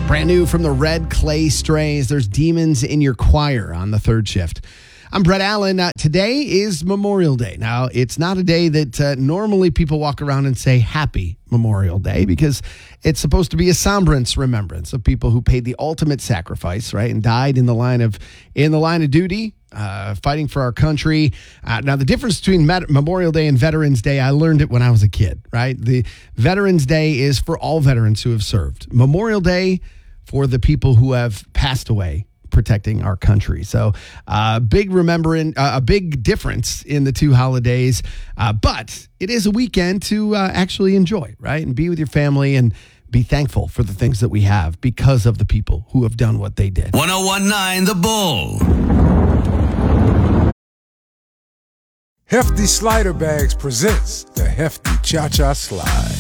Brand new from the Red Clay Strays. There's Demons in Your Choir on the third shift. I'm Brett Allen. Today is Memorial Day. Now, it's not a day that normally people walk around and say Happy Memorial Day because it's supposed to be a remembrance of people who paid the ultimate sacrifice, right, and died in the line of duty, fighting for our country. Now, the difference between Memorial Day and Veterans Day, I learned it when I was a kid, right? The Veterans Day is for all veterans who have served. Memorial Day for the people who have passed away protecting our country. So big difference in the two holidays, but it is a weekend to actually enjoy, right? And be with your family and be thankful for the things that we have because of the people who have done what they did. 101.9 The Bull. Hefty Slider Bags presents the Hefty Cha-Cha Slide.